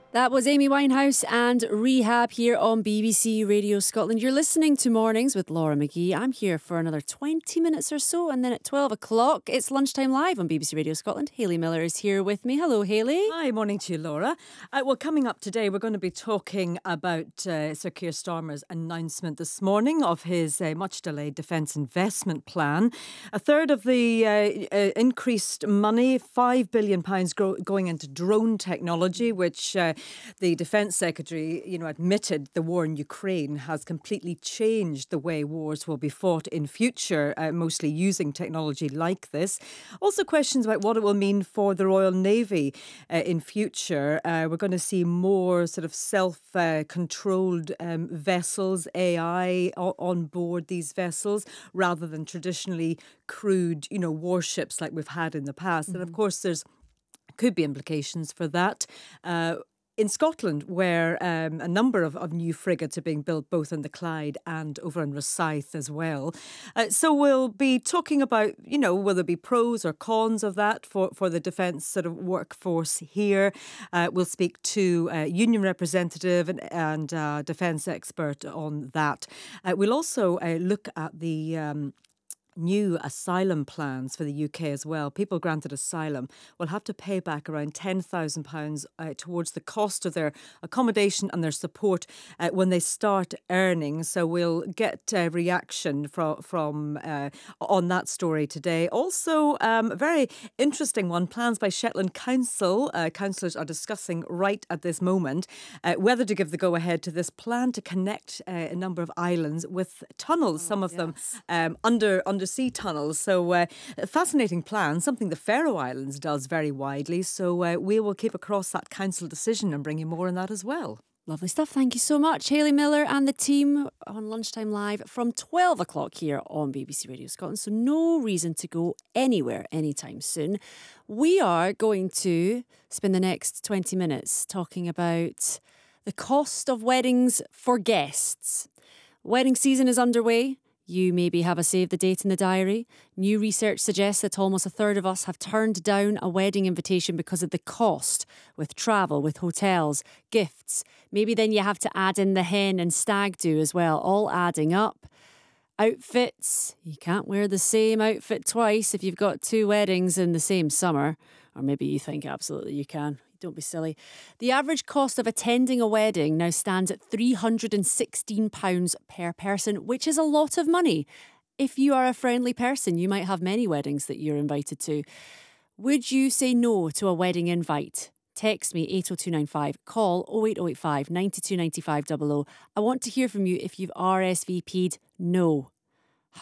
That was Amy Winehouse and Rehab here on BBC Radio Scotland. You're listening to Mornings with Laura McGee. I'm here for another 20 minutes or so, and then at 12 o'clock, it's Lunchtime Live on BBC Radio Scotland. Hayley Miller is here with me. Hello, Hayley. Hi, morning to you, Laura. Well, coming up today, we're going to be talking about Sir Keir Starmer's announcement this morning of his much-delayed defence investment plan. A third of the increased money, £5 billion going into drone technology, which the Defence Secretary, admitted the war in Ukraine has completely changed the way wars will be fought in future, mostly using technology like this. Also questions about what it will mean for the Royal Navy in future. We're going to see more sort of self-controlled vessels, AI on board these vessels, rather than traditionally crewed, warships like we've had in the past. And of course, could be implications for that. In Scotland, where a number of new frigates are being built, both in the Clyde and over in Rosyth as well. So we'll be talking about, will there be pros or cons of that for the defence sort of workforce here. We'll speak to a union representative and defence expert on that. We'll also look at the new asylum plans for the UK as well. People granted asylum will have to pay back around £10,000 towards the cost of their accommodation and their support when they start earning. So we'll get a reaction from on that story today. Also, a very interesting one, plans by Shetland Council. Councillors are discussing right at this moment whether to give the go-ahead to this plan to connect a number of islands with tunnels, some of them undersea tunnels. So a fascinating plan, something the Faroe Islands does very widely. So we will keep across that council decision and bring you more on that as well. Lovely stuff. Thank you so much, Hayley Miller and the team on Lunchtime Live from 12 o'clock here on BBC Radio Scotland. So no reason to go anywhere anytime soon. We are going to spend the next 20 minutes talking about the cost of weddings for guests. Wedding season is underway. You maybe have a save the date in the diary. New research suggests that almost a third of us have turned down a wedding invitation because of the cost, with travel, with hotels, gifts. Maybe then you have to add in the hen and stag do as well, all adding up. Outfits, you can't wear the same outfit twice if you've got two weddings in the same summer. Or maybe you think absolutely you can. Don't be silly. The average cost of attending a wedding now stands at £316 per person, which is a lot of money. If you are a friendly person, you might have many weddings that you're invited to. Would you say no to a wedding invite? Text me 80295, call 08085 92 95 00. I want to hear from you if you've RSVP'd no